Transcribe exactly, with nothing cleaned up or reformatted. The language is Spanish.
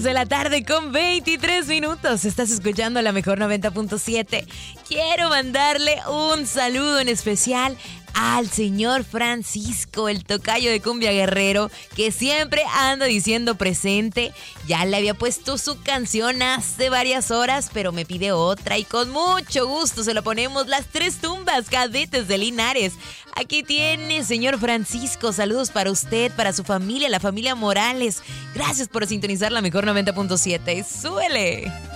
seis de la tarde con veintitrés minutos. Estás escuchando la mejor noventa punto siete. Quiero mandarle un saludo en especial al señor Francisco, el tocayo de Cumbia Guerrero, que siempre anda diciendo presente. Ya le había puesto su canción hace varias horas, pero me pide otra y con mucho gusto se lo ponemos. Las Tres Tumbas, Cadetes de Linares. Aquí tiene, señor Francisco, saludos para usted, para su familia, la familia Morales. Gracias por sintonizar la mejor noventa punto siete. ¡Súbele!